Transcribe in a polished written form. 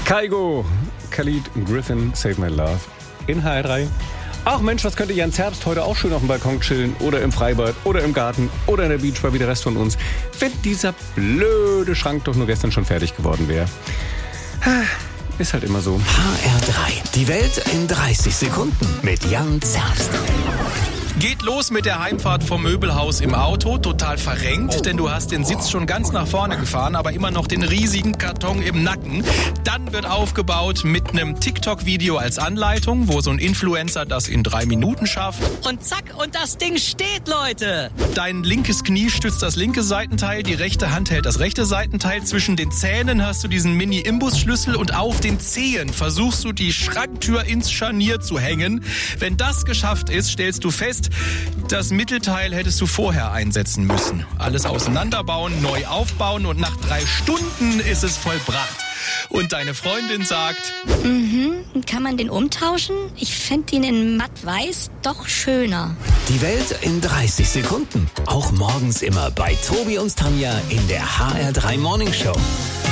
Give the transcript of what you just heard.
Kygo, Khalid Griffin, Save My Love in HR3. Ach Mensch, was könnte Jens Herbst heute auch schön auf dem Balkon chillen oder im Freibad oder im Garten oder in der Beachbar wie der Rest von uns, wenn dieser blöde Schrank doch nur gestern schon fertig geworden wäre. Ist halt immer so. HR3, die Welt in 30 Sekunden mit Jens Herbst. Geht los mit der Heimfahrt vom Möbelhaus im Auto, total verrenkt, denn du hast den Sitz schon ganz nach vorne gefahren, aber immer noch den riesigen Karton im Nacken. Dann wird aufgebaut mit einem TikTok-Video als Anleitung, wo so ein Influencer das in 3 Minuten schafft. Und zack, und das Ding steht, Leute! Dein linkes Knie stützt das linke Seitenteil, die rechte Hand hält das rechte Seitenteil. Zwischen den Zähnen hast du diesen Mini-Imbusschlüssel und auf den Zehen versuchst du die Schranktür ins Scharnier zu hängen. Wenn das geschafft ist, stellst du fest, das Mittelteil hättest du vorher einsetzen müssen. Alles auseinanderbauen, neu aufbauen und nach 3 Stunden ist es vollbracht. Und deine Freundin sagt... Kann man den umtauschen? Ich fände ihn in matt-weiß doch schöner. Die Welt in 30 Sekunden. Auch morgens immer bei Tobi und Tanja in der HR3 Morning Show.